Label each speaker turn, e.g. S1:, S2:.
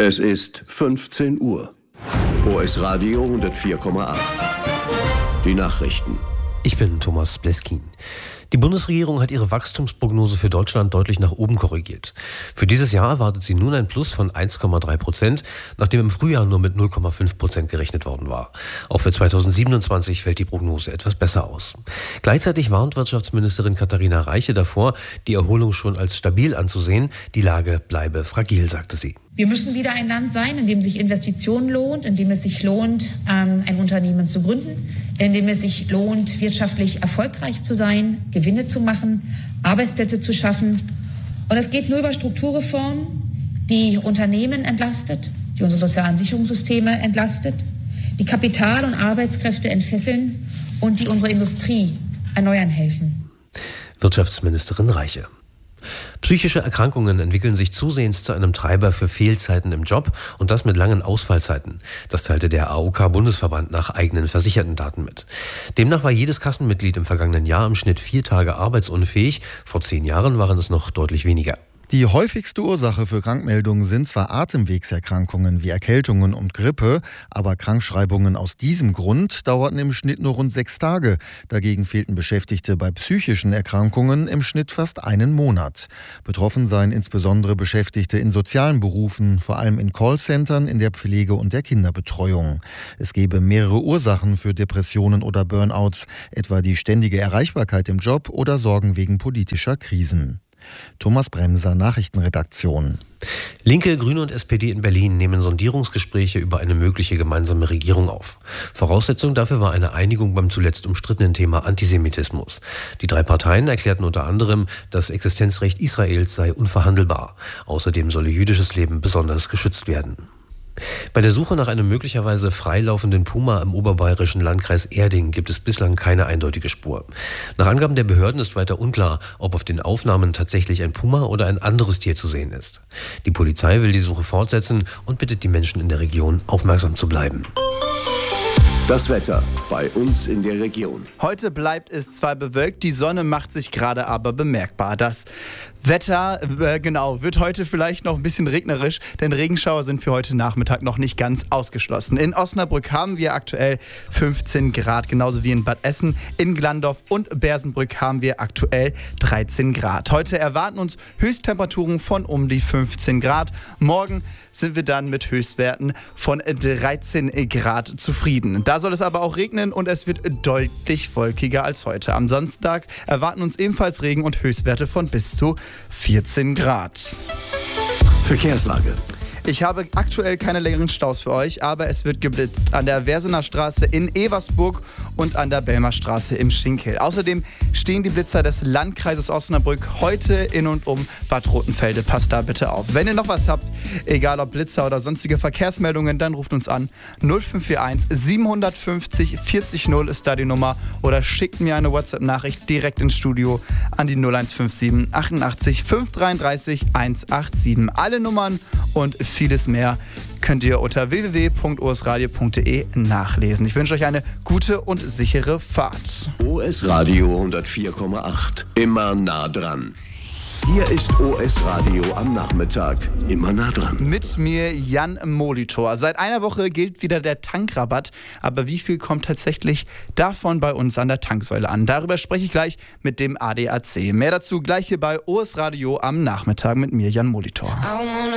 S1: Es ist 15 Uhr. OS Radio 104,8. Die Nachrichten.
S2: Ich bin Thomas Bleskin. Die Bundesregierung hat ihre Wachstumsprognose für Deutschland deutlich nach oben korrigiert. Für dieses Jahr erwartet sie nun ein Plus von 1,3%, nachdem im Frühjahr nur mit 0,5% gerechnet worden war. Auch für 2027 fällt die Prognose etwas besser aus. Gleichzeitig warnt Wirtschaftsministerin Katharina Reiche davor, die Erholung schon als stabil anzusehen. Die Lage bleibe fragil, sagte sie.
S3: Wir müssen wieder ein Land sein, in dem sich Investitionen lohnt, in dem es sich lohnt, ein Unternehmen zu gründen, in dem es sich lohnt, wirtschaftlich erfolgreich zu sein, Gewinne zu machen, Arbeitsplätze zu schaffen. Und es geht nur über Strukturreformen, die Unternehmen entlastet, die unsere sozialen Sicherungssysteme entlastet, die Kapital- und Arbeitskräfte entfesseln und die unsere Industrie erneuern helfen.
S2: Wirtschaftsministerin Reiche. Psychische Erkrankungen entwickeln sich zusehends zu einem Treiber für Fehlzeiten im Job und das mit langen Ausfallzeiten. Das teilte der AOK-Bundesverband nach eigenen versicherten Daten mit. Demnach war jedes Kassenmitglied im vergangenen Jahr im Schnitt 4 Tage arbeitsunfähig. Vor 10 Jahren waren es noch deutlich weniger.
S4: Die häufigste Ursache für Krankmeldungen sind zwar Atemwegserkrankungen wie Erkältungen und Grippe, aber Krankschreibungen aus diesem Grund dauerten im Schnitt nur rund 6 Tage. Dagegen fehlten Beschäftigte bei psychischen Erkrankungen im Schnitt fast einen Monat. Betroffen seien insbesondere Beschäftigte in sozialen Berufen, vor allem in Callcentern, in der Pflege und der Kinderbetreuung. Es gebe mehrere Ursachen für Depressionen oder Burnouts, etwa die ständige Erreichbarkeit im Job oder Sorgen wegen politischer Krisen. Thomas Bremser, Nachrichtenredaktion.
S2: Linke, Grüne und SPD in Berlin nehmen Sondierungsgespräche über eine mögliche gemeinsame Regierung auf. Voraussetzung dafür war eine Einigung beim zuletzt umstrittenen Thema Antisemitismus. Die 3 Parteien erklärten unter anderem, das Existenzrecht Israels sei unverhandelbar. Außerdem solle jüdisches Leben besonders geschützt werden. Bei der Suche nach einem möglicherweise freilaufenden Puma im oberbayerischen Landkreis Erding gibt es bislang keine eindeutige Spur. Nach Angaben der Behörden ist weiter unklar, ob auf den Aufnahmen tatsächlich ein Puma oder ein anderes Tier zu sehen ist. Die Polizei will die Suche fortsetzen und bittet die Menschen in der Region, aufmerksam zu bleiben.
S1: Das Wetter bei uns in der Region.
S5: Heute bleibt es zwar bewölkt, die Sonne macht sich gerade aber bemerkbar. Das Wetter, wird heute vielleicht noch ein bisschen regnerisch, denn Regenschauer sind für heute Nachmittag noch nicht ganz ausgeschlossen. In Osnabrück haben wir aktuell 15 Grad, genauso wie in Bad Essen. In Glandorf und Bersenbrück haben wir aktuell 13 Grad. Heute erwarten uns Höchsttemperaturen von um die 15 Grad. Morgen sind wir dann mit Höchstwerten von 13 Grad zufrieden. Da soll es aber auch regnen und es wird deutlich wolkiger als heute. Am Samstag erwarten uns ebenfalls Regen und Höchstwerte von bis zu 14 Grad.
S1: Verkehrslage.
S5: Ich habe aktuell keine längeren Staus für euch, aber es wird geblitzt an der Versener Straße in Eversburg und an der Belmer Straße im Schinkel. Außerdem stehen die Blitzer des Landkreises Osnabrück heute in und um Bad Rotenfelde. Passt da bitte auf. Wenn ihr noch was habt, egal ob Blitzer oder sonstige Verkehrsmeldungen, dann ruft uns an. 0541 750 40 0 ist da die Nummer oder schickt mir eine WhatsApp-Nachricht direkt ins Studio an die 0157 88 533 187. Alle Nummern und vieles mehr könnt ihr unter www.osradio.de nachlesen. Ich wünsche euch eine gute und sichere Fahrt.
S1: OS Radio 104,8. Immer nah dran. Hier ist OS Radio am Nachmittag. Immer nah dran.
S5: Mit mir Jan Molitor. Seit einer Woche gilt wieder der Tankrabatt. Aber wie viel kommt tatsächlich davon bei uns an der Tanksäule an? Darüber spreche ich gleich mit dem ADAC. Mehr dazu gleich hier bei OS Radio am Nachmittag mit mir, Jan Molitor.